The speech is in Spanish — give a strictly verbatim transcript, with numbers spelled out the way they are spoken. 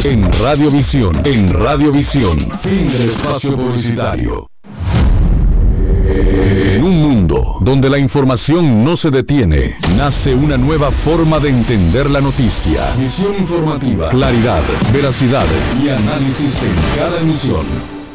en Radiovisión. En Radiovisión. Fin del espacio publicitario. En un mundo donde la información no se detiene, nace una nueva forma de entender la noticia. Visión informativa, claridad, veracidad y análisis en cada emisión.